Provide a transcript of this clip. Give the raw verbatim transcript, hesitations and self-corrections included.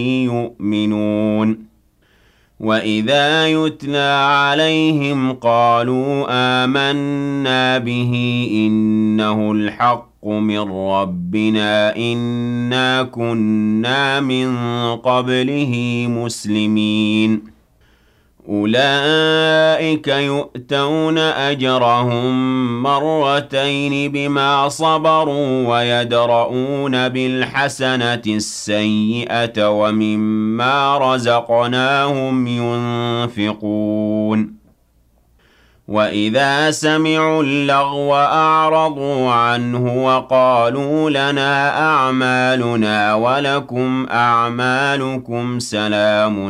يؤمنون وإذا يتلى عليهم قالوا آمنا به إنه الحق من ربنا إنا كنا من قبله مسلمين أولئك يؤتون أجرهم مرتين بما صبروا ويدرؤون بالحسنة السيئة ومما رزقناهم ينفقون وإذا سمعوا اللغو أعرضوا عنه وقالوا لنا أعمالنا ولكم أعمالكم سلام